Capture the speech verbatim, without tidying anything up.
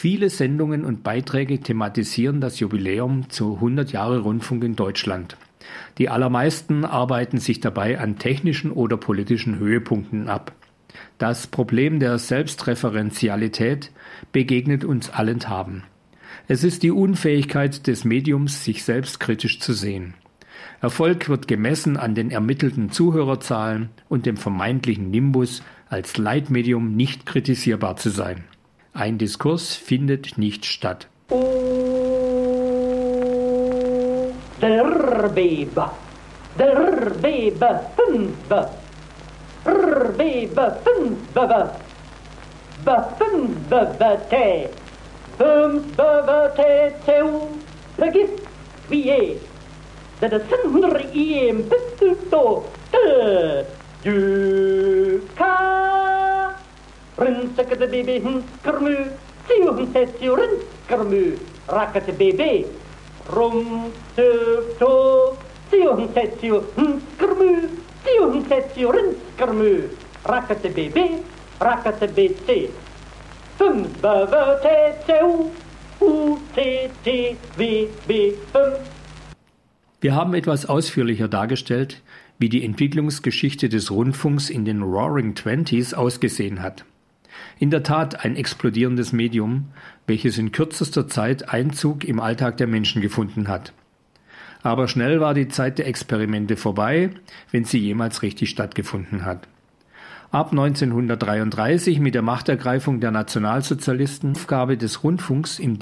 Viele Sendungen und Beiträge thematisieren das Jubiläum zu hundert Jahre Rundfunk in Deutschland. Die allermeisten arbeiten sich dabei an technischen oder politischen Höhepunkten ab. Das Problem der Selbstreferenzialität begegnet uns allenthalben. Es ist die Unfähigkeit des Mediums, sich selbst kritisch zu sehen. Erfolg wird gemessen an den ermittelten Zuhörerzahlen und dem vermeintlichen Nimbus, als Leitmedium nicht kritisierbar zu sein. Ein Diskurs findet nicht statt. Oh, der Bebe, der Bebe, fünf, der Bebe, fünf, Bebe, fünf, Bebe, fünf, Bebe, Teu, vergiss, wie je, der Sünder ihm bist du, der, du, ka, Rinseke de bebe hinskermu, tiu hinsetje rinskermu, raket bebe, rum to, tiu hinsetje hinskermu, tiu hinsetje rinskermu, raket bebe, raket bete, fünf bebe te teu, u te te w b fünf. Wir haben etwas ausführlicher dargestellt, wie die Entwicklungsgeschichte des Rundfunks in den Roaring Twenties ausgesehen hat. In der Tat ein explodierendes Medium, welches in kürzester Zeit Einzug im Alltag der Menschen gefunden hat. Aber schnell war die Zeit der Experimente vorbei, wenn sie jemals richtig stattgefunden hat. Ab neunzehnhundertdreiunddreißig mit der Machtergreifung der Nationalsozialisten Aufgabe des Rundfunks im